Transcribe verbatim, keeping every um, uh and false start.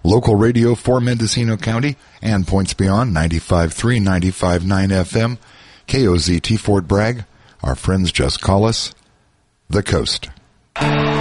Local radio for Mendocino County and points beyond, ninety-five point three, ninety-five point nine F M, K O Z T Fort Bragg. Our friends just call us The Coast.